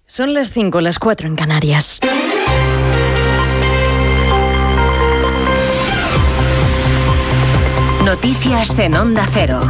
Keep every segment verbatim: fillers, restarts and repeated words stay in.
Son las cinco, las cuatro en Canarias. Noticias en Onda Cero.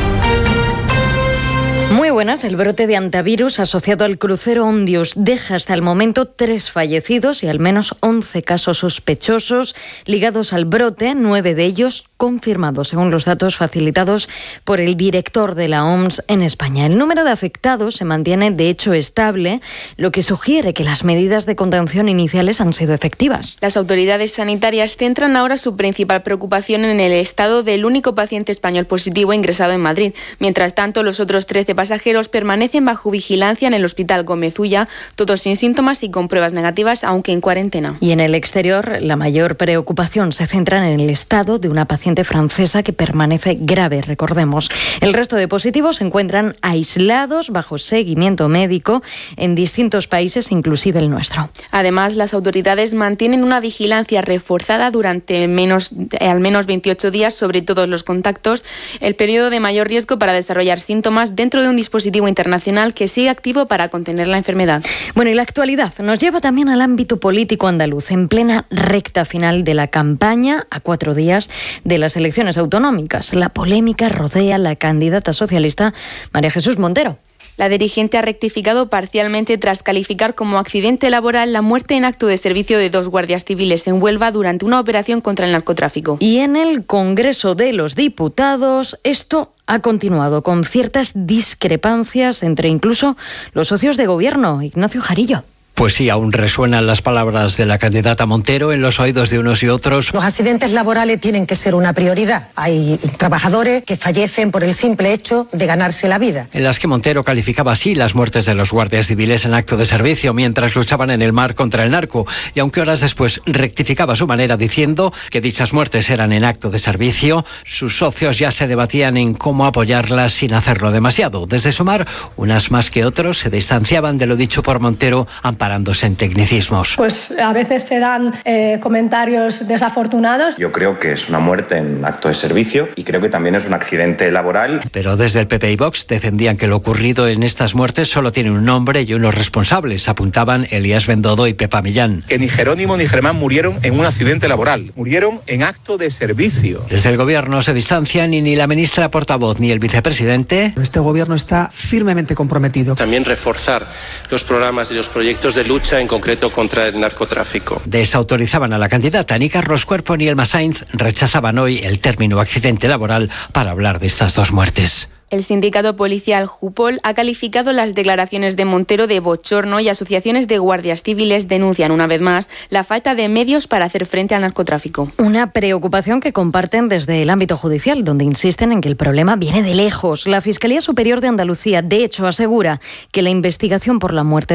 Muy buenas. El brote de hantavirus asociado al crucero Ondius deja hasta el momento tres fallecidos y al menos once casos sospechosos ligados al brote, nueve de ellos confirmados, según los datos facilitados por el director de la O M S en España. El número de afectados se mantiene, de hecho, estable, lo que sugiere que las medidas de contención iniciales han sido efectivas. Las autoridades sanitarias centran ahora su principal preocupación en el estado del único paciente español positivo ingresado en Madrid. Mientras tanto, los otros trece pasajeros permanecen bajo vigilancia en el Hospital Gómez Ulla, todos sin síntomas y con pruebas negativas, aunque en cuarentena. Y en el exterior, la mayor preocupación se centra en el estado de una paciente francesa que permanece grave, recordemos. El resto de positivos se encuentran aislados bajo seguimiento médico en distintos países, inclusive el nuestro. Además, las autoridades mantienen una vigilancia reforzada durante menos, eh, al menos veintiocho días sobre todos los contactos, el periodo de mayor riesgo para desarrollar síntomas dentro de un dispositivo internacional que sigue activo para contener la enfermedad. Bueno, y la actualidad nos lleva también al ámbito político andaluz, en plena recta final de la campaña, a cuatro días de las elecciones autonómicas. La polémica rodea a la candidata socialista María Jesús Montero. La dirigente ha rectificado parcialmente tras calificar como accidente laboral la muerte en acto de servicio de dos guardias civiles en Huelva durante una operación contra el narcotráfico. Y en el Congreso de los Diputados, esto ha continuado con ciertas discrepancias entre incluso los socios de gobierno. Ignacio Jarillo. Pues sí, aún resuenan las palabras de la candidata Montero en los oídos de unos y otros. Los accidentes laborales tienen que ser una prioridad. Hay trabajadores que fallecen por el simple hecho de ganarse la vida. En las que Montero calificaba así las muertes de los guardias civiles en acto de servicio mientras luchaban en el mar contra el narco. Y aunque horas después rectificaba su manera diciendo que dichas muertes eran en acto de servicio, sus socios ya se debatían en cómo apoyarlas sin hacerlo demasiado. Desde Sumar, unas más que otros se distanciaban de lo dicho por Montero, parándose en tecnicismos. Pues a veces se dan eh, comentarios desafortunados. Yo creo que es una muerte en acto de servicio y creo que también es un accidente laboral. Pero desde el P P y Vox defendían que lo ocurrido en estas muertes solo tiene un nombre y unos responsables, apuntaban Elías Bendodo y Pepa Millán. Que ni Jerónimo ni Germán murieron en un accidente laboral, murieron en acto de servicio. Desde el gobierno se distancian y ni la ministra portavoz ni el vicepresidente. Este gobierno está firmemente comprometido. También reforzar los programas y los proyectos de lucha, en concreto contra el narcotráfico. Desautorizaban a la candidata. Ni Carlos Cuerpo ni Elma Sainz rechazaban hoy el término accidente laboral para hablar de estas dos muertes. El sindicato policial Jupol ha calificado las declaraciones de Montero de bochorno y asociaciones de guardias civiles denuncian una vez más la falta de medios para hacer frente al narcotráfico. Una preocupación que comparten desde el ámbito judicial, donde insisten en que el problema viene de lejos. La Fiscalía Superior de Andalucía, de hecho, asegura que la investigación por la muerte